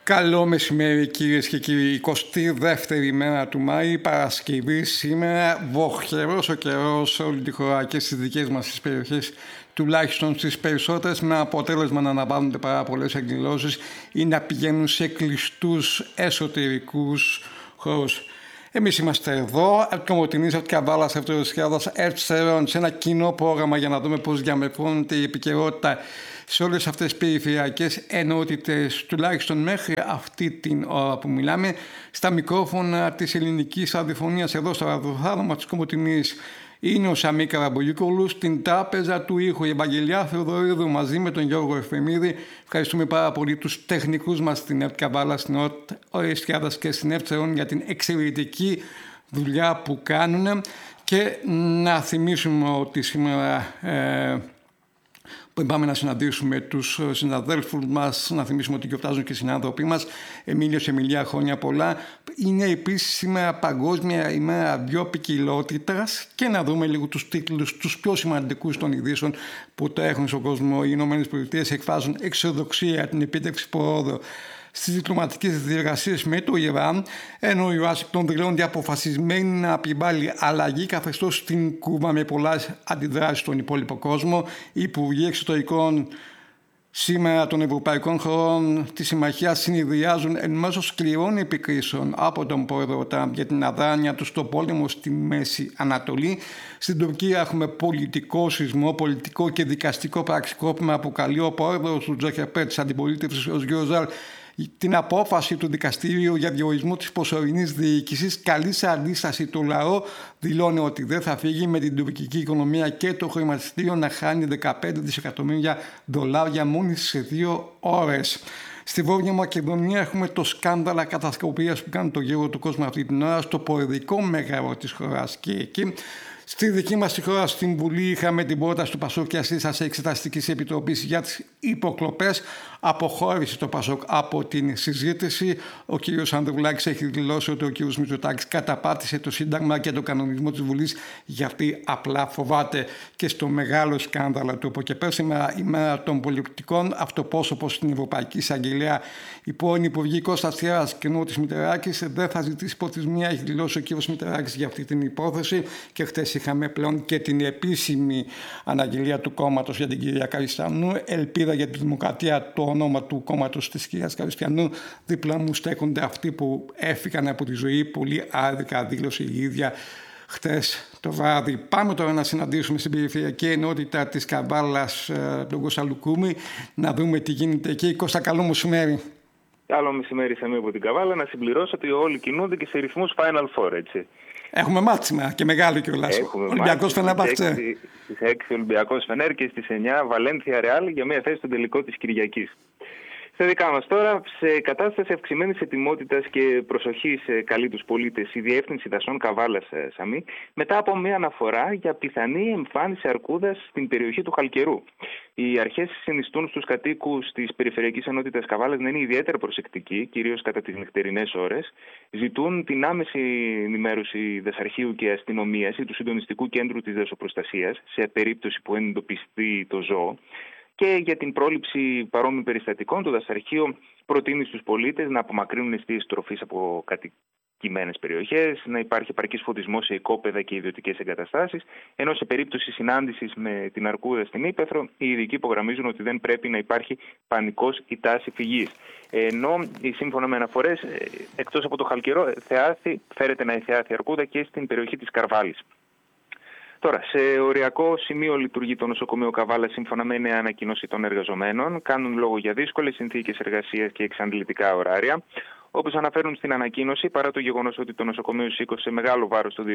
Καλό μεσημέρι κυρίες και κύριοι. 22η μέρα του Μάη, Παρασκευή σήμερα. Βοχερός ο καιρός σε όλη τη χώρα και στις δικές μας τις περιοχές, τουλάχιστον στις περισσότερες, με αποτέλεσμα να αναβάλλονται πάρα πολλές εκδηλώσεις ή να πηγαίνουν σε κλειστούς εσωτερικούς χώρους. Εμείς είμαστε εδώ, από Κομωτινής, από Καβάλας, Αυτοριστιάδας, Εύστερον, σε ένα κοινό πρόγραμμα για να δούμε πώς διαμορφώνεται η επικαιρότητα σε όλες αυτές τις περιφερειακές ενότητες, τουλάχιστον μέχρι αυτή την ώρα που μιλάμε, στα μικρόφωνα της ελληνικής ραδιοφωνίας εδώ στο ραδιοθάλαμα της Κομωτινής. Είναι ο Σαμί Καραμπογιούκολου, στην τράπεζα του ήχου η Ευαγγελιά Θεοδωρίδου μαζί με τον Γιώργο Εφημίδη. Ευχαριστούμε πάρα πολύ τους τεχνικούς μας στην ΕΡΤ Καβάλα, στην ΕΡΤ Ορεστιάδας και στην ΕΡΤ για την εξαιρετική δουλειά που κάνουν. Και να θυμίσουμε ότι σήμερα που πάμε να συναντήσουμε τους συναδέλφους μας, να θυμίσουμε ότι γιορτάζουν και οι συνάνθρωποι μας. Εμίλιος, Εμιλία, χρόνια πολλά. Είναι επίσης σήμερα Παγκόσμια ημέρα βιοποικιλότητας και να δούμε λίγο τους τίτλους, τους πιο σημαντικούς των ειδήσεων που τρέχουν στον κόσμο. Οι ΗΠΑ εκφράζουν αισιοδοξία την επίτευξη προόδου στις διπλωματικές διεργασίες με το Ιράν, ενώ η Ουάσιγκτον δηλώνει αποφασισμένη να επιβάλλει αλλαγή καθεστώς στην Κούβα με πολλές αντιδράσεις στον υπόλοιπο κόσμο. Οι Υπουργοί Εξωτερικών σήμερα των Ευρωπαϊκών χωρών της Συμμαχίας συνεδριάζουν εν μέσω σκληρών επικρίσεων από τον πρόεδρο Τραμπ για την αδράνεια του στο πόλεμο στη Μέση Ανατολή. Στην Τουρκία έχουμε πολιτικό σεισμό, πολιτικό και δικαστικό πραξικόπημα. Αποκαλεί ο πρόεδρος του Τζοχερπέ της αντιπολίτευσης, ο Γκιόζαλ, την απόφαση του δικαστήριου για διορισμό της προσωρινής διοίκησης. Καλή σε αντίσταση του λαό, δηλώνει ότι δεν θα φύγει με την τουρκική οικονομία και το χρηματιστήριο να χάνει 15 δισεκατομμύρια δολάρια μόλι σε 2 ώρες. Στη Βόρεια Μακεδονία έχουμε το σκάνδαλα κατασκοπίας που κάνει το γύρο του κόσμου αυτή την ώρα στο προεδρικό μέγαρο της χώρας και εκεί. Στη δική μας τη χώρα, στην Βουλή, είχαμε την πρόταση του Πασόκ και σύσταση Εξεταστικής Επιτροπής για τις υποκλοπές. Αποχώρησε το Πασόκ από την συζήτηση. Ο κ. Ανδρουλάκης έχει δηλώσει ότι ο κ. Μητσοτάκης καταπάτησε το Σύνταγμα και το κανονισμό της Βουλής, γιατί απλά φοβάται. Και στο μεγάλο σκάνδαλο του από και πέρα σήμερα, η μέρα των πολιτικών, αυτοπρόσωπος στην Ευρωπαϊκή Εισαγγελία, η πρώην Υπουργή Κώστας Τιάρας και Νότης Μητεράκης δεν θα ζητήσει προθεσμία, έχει δηλώσει ο κ. Μητεράκης για αυτή την υπόθεση. Και χτες είχαμε πλέον και την επίσημη αναγγελία του κόμματος για την κυρία Καριστιανού. Ελπίδα για τη Δημοκρατία, το όνομα του κόμματος της κυρίας Καριστιανού. Δίπλα μου στέκονται αυτοί που έφυγαν από τη ζωή. Πολύ άδικα δήλωσε η ίδια χτες το βράδυ. Πάμε τώρα να συναντήσουμε στην περιφερειακή ενότητα της Καβάλας τον Κώστα Λουκούμη, να δούμε τι γίνεται εκεί. Κώστα, καλό μεσημέρι. Καλό μεσημέρι, Σαμί, από την Καβάλα. Να συμπληρώσω ότι όλοι κινούνται και σε ρυθμούς Final Four, έτσι. Έχουμε μάτσιμα και μεγάλο κιόλας. Ολυμπιακός Φενέρμπαχτσε. Στις 6 Ολυμπιακός Φενέρ και στις 9 Βαλένθια Ρεάλ για μια θέση στον τελικό της Κυριακής. Στα δικά μας τώρα, σε κατάσταση αυξημένης ετοιμότητας και προσοχής, καλεί τους πολίτες η Διεύθυνση Δασών Καβάλας, Σαμί, μετά από μια αναφορά για πιθανή εμφάνιση αρκούδας στην περιοχή του Χαλκερού. Οι αρχές συνιστούν στους κατοίκους της Περιφερειακής Ενότητας Καβάλας να είναι ιδιαίτερα προσεκτικοί, κυρίως κατά τις νυχτερινές ώρες. Ζητούν την άμεση ενημέρωση δασαρχείου και αστυνομίας ή του Συντονιστικού Κέντρου της Δασοπροστασίας σε περίπτωση που εντοπιστεί το ζώο. Και για την πρόληψη παρόμοιων περιστατικών, το δασαρχείο προτείνει στους πολίτες να απομακρύνουν εστίες τροφής από κατοικημένες περιοχές, να υπάρχει επαρκής φωτισμός σε οικόπεδα και ιδιωτικές εγκαταστάσεις, ενώ σε περίπτωση συνάντησης με την αρκούδα στην ύπαιθρο, οι ειδικοί υπογραμμίζουν ότι δεν πρέπει να υπάρχει πανικός ή τάση φυγής. Ενώ, σύμφωνα με αναφορές, εκτός από το Χαλκερό, φέρεται να εθεάθη αρκούδα και στην περιοχή της Καρβάλης. Τώρα, σε οριακό σημείο λειτουργεί το νοσοκομείο Καβάλα σύμφωνα με νέα ανακοίνωση των εργαζομένων. Κάνουν λόγο για δύσκολες συνθήκες εργασίας και εξαντλητικά ωράρια. Όπως αναφέρουν στην ανακοίνωση, παρά το γεγονός ότι το νοσοκομείο σήκωσε μεγάλο βάρος το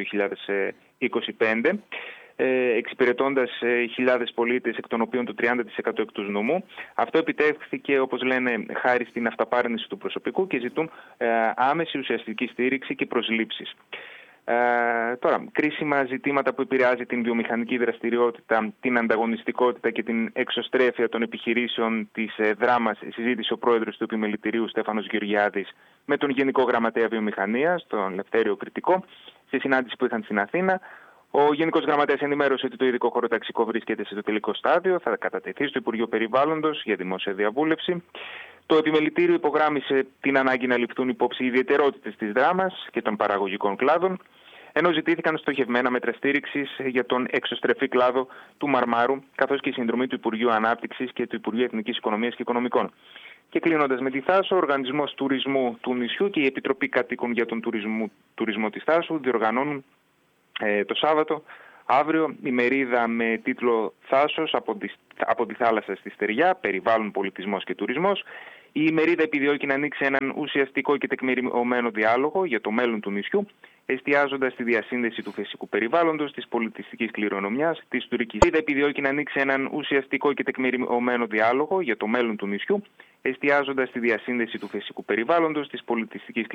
2025, εξυπηρετώντας χιλιάδες πολίτες, εκ των οποίων το 30% εκτός νομού. Αυτό επιτεύχθηκε, όπως λένε, χάρη στην αυταπάρνηση του προσωπικού και ζητούν άμεση ουσιαστική στήριξη και προσλήψεις. Τώρα, κρίσιμα ζητήματα που επηρεάζει την βιομηχανική δραστηριότητα, την ανταγωνιστικότητα και την εξωστρέφεια των επιχειρήσεων της δράμας συζήτησε ο πρόεδρος του Επιμελητηρίου Στέφανος Γεωργιάδης με τον Γενικό Γραμματέα Βιομηχανίας, τον Λευτέριο Κρητικό, σε συνάντηση που είχαν στην Αθήνα. Ο Γενικός Γραμματέας ενημέρωσε ότι το ειδικό χωροταξικό βρίσκεται σε το τελικό στάδιο, θα κατατεθεί στο Υπουργείο Περιβάλλοντος για δημόσια διαβούλευση. Το επιμελητήριο υπογράμμισε την ανάγκη να ληφθούν υπόψη οι ιδιαιτερότητες της δράμας και των παραγωγικών κλάδων, ενώ ζητήθηκαν στοχευμένα μέτρα στήριξης για τον εξωστρεφή κλάδο του Μαρμάρου, καθώς και η συνδρομή του Υπουργείου Ανάπτυξης και του Υπουργείου Εθνικής Οικονομίας και Οικονομικών. Και κλείνοντας με τη Θάσο, ο Οργανισμός Τουρισμού του νησιού και η Επιτροπή Κατοίκων για τον Τουρισμό της Θάσου διοργανώνουν το Σάββατο, αύριο, ημερίδα με τίτλο «Θάσος από τη θάλασσα στη στεριά, περιβάλλον, πολιτισμός και τουρισμός». Η ημερίδα επιδιώκει να ανοίξει έναν ουσιαστικό και τεκμηριωμένο διάλογο για το μέλλον του νησιού, εστιάζοντας στη διασύνδεση του φυσικού περιβάλλοντος, της πολιτιστικής κληρονομιάς, της τουρικής. Η ημερίδα επιδιώκει να ανοίξει έναν ουσιαστικό και τεκμηριωμένο διάλογο για το μέλλον του νησιού, εστιάζοντας στη διασύνδεση του φυσικού περιβάλλοντος, της πολιτιστικής